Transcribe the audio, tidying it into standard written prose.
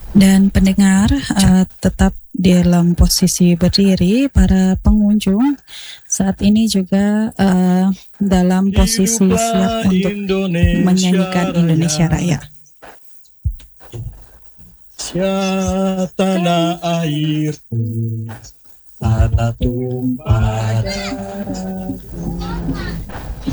Dan pendengar tetap dalam posisi berdiri. Para pengunjung saat ini juga dalam posisi siap untuk menyanyikan Indonesia Raya. Tanah airku, tanah tumpah darahku.